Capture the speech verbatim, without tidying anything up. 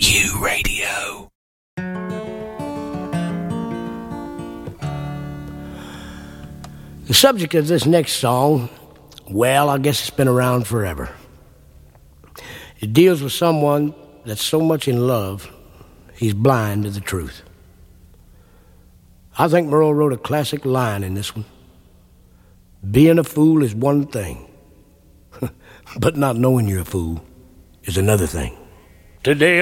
U Radio. The subject of this next song, well, I guess it's been around forever. It deals with someone that's so much in love, he's blind to the truth. I think Merle wrote a classic line in this one. Being a fool is one thing, but not knowing you're a fool is another thing. Today